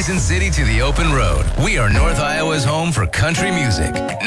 Quezon City to the open road. We are North Iowa's home for country music.